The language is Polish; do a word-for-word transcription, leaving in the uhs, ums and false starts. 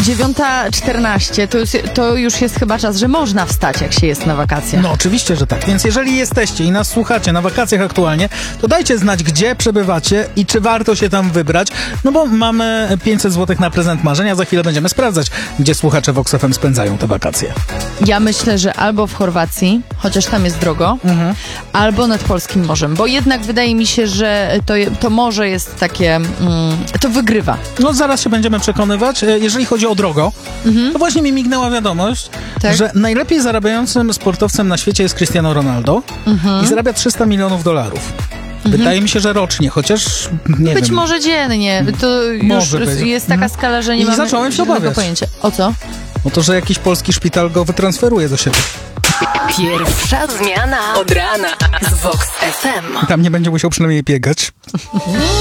dziewiąta czternaście, to, jest, to już jest chyba czas, że można wstać, jak się jest na wakacjach. No oczywiście, że tak. Więc jeżeli jesteście i nas słuchacie na wakacjach aktualnie, to dajcie znać, gdzie przebywacie i czy warto się tam wybrać, no bo mamy pięćset złotych na prezent marzenia. Za chwilę będziemy sprawdzać, gdzie słuchacze Vox F M spędzają te wakacje. Ja myślę, że albo w Chorwacji, chociaż tam jest drogo, mhm. albo nad polskim morzem, bo jednak wydaje mi się, że to, to morze jest takie, mm, to wygrywa. No zaraz się będziemy przekonywać. Jeżeli chodzi o drogo, mhm. to właśnie mi mignęła wiadomość, tak? że najlepiej zarabiającym sportowcem na świecie jest Cristiano Ronaldo mhm. i zarabia trzysta milionów dolarów. Mhm. Wydaje mi się, że rocznie, chociaż nie Być wiem. może dziennie. To już jest taka skala, że nie I mamy zacząłem się obawiać. pojęcia. O co? O to, że jakiś polski szpital go wytransferuje do siebie. Pierwsza zmiana od rana z Vox F M. Tam nie będzie musiał przynajmniej biegać.